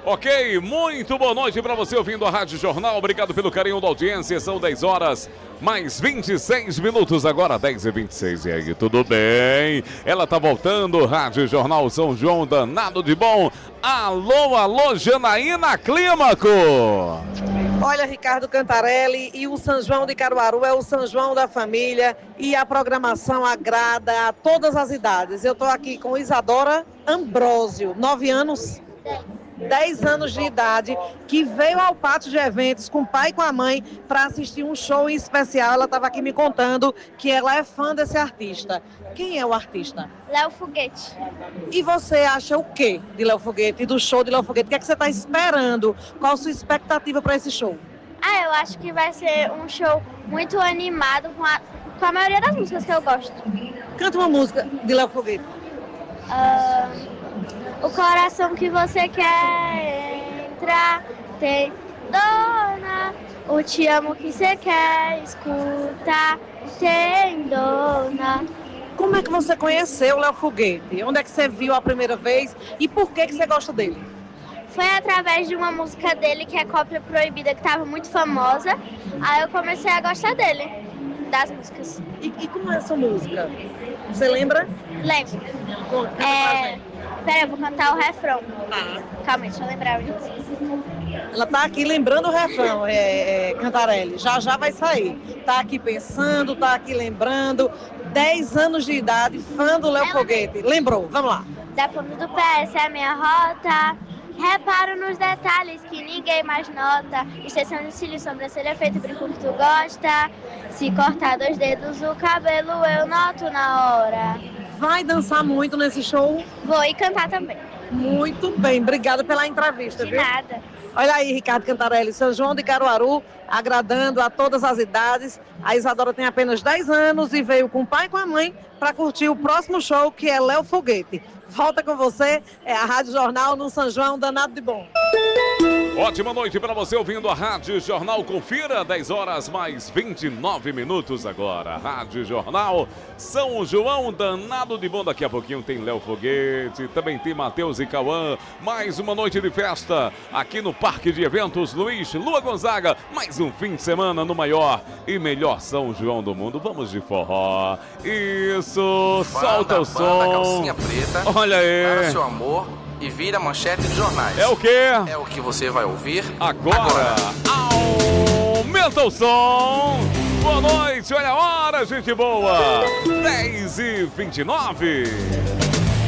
Ok, muito boa noite para você ouvindo a Rádio Jornal. Obrigado pelo carinho da audiência. São 10 horas mais 26 minutos, agora 10h26. E aí, tudo bem? Ela tá voltando, Rádio Jornal São João, danado de bom. Alô, alô, Janaína Clímaco. Olha, Ricardo Cantarelli, e o São João de Caruaru é o São João da família e a programação agrada a todas as idades. Eu estou aqui com Isadora Ambrósio, 9 anos, 10 anos de idade, que veio ao pátio de eventos com o pai e com a mãe para assistir um show em especial. Ela estava aqui me contando que ela é fã desse artista. Quem é o artista? Léo Foguete. E você acha o quê de Léo Foguete e do show de Léo Foguete? O que é que você está esperando? Qual a sua expectativa para esse show? Eu acho que vai ser um show muito animado com a maioria das músicas que eu gosto. Canta uma música de Léo Foguete. O coração que você quer entrar tem dona. O te amo que você quer escutar tem dona. Como é que você conheceu o Léo Foguete? Onde é que você viu a primeira vez e por que você gosta dele? Foi através de uma música dele que é Cópia Proibida, que estava muito famosa. Aí eu comecei a gostar dele, das músicas. E como é essa música? Você lembra? Lembro. Peraí, eu vou cantar o refrão. Calma, deixa eu lembrar. Ela tá aqui lembrando o refrão, Cantarelli. Já vai sair. Tá aqui pensando, tá aqui lembrando. 10 anos de idade, fã do Léo Foguete. Lembrou? Vamos lá. Da ponta do pé, essa é a minha rota. Reparo nos detalhes que ninguém mais nota. Extensão de cílios, sobrancelha feita, brinco que tu gosta. Se cortar 2 dedos, o cabelo eu noto na hora. Vai dançar muito nesse show? Vou e cantar também. Muito bem, obrigada pela entrevista. De viu? nada. Olha aí, Ricardo Cantarelli, São João de Caruaru, agradando a todas as idades. A Isadora tem apenas 10 anos e veio com o pai e com a mãe para curtir o próximo show, que é Léo Foguete. Volta com você, é a Rádio Jornal no São João, danado de bom. Ótima noite para você ouvindo a Rádio Jornal. Confira, 10 horas mais 29 minutos agora. Rádio Jornal São João, danado de bom. Daqui a pouquinho tem Léo Foguete, também tem Matheus e Cauã. Mais uma noite de festa aqui no Parque de Eventos Luiz Lua Gonzaga. Mais um fim de semana no maior e melhor São João do mundo. Vamos de forró. Isso, solta o som. Calcinha preta. Olha aí. Para seu amor. E vira manchete de jornais. É o quê? É o que você vai ouvir agora. Aumenta o som. Boa noite, olha a hora, gente boa. 10h29.